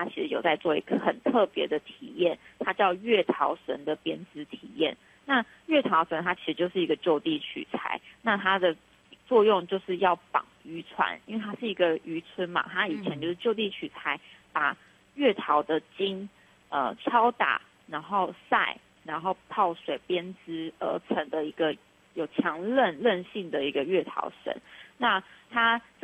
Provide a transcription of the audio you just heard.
它其实有在做一个很特别的体验，它叫月桃绳的编织体验。那月桃绳它其实就是一个就地取材，那它的作用就是要绑渔船，因为它是一个渔村嘛，它以前就是就地取材，把月桃的茎敲打，然后晒，然后泡水编织而成的一个有强韧性的一个月桃绳。那它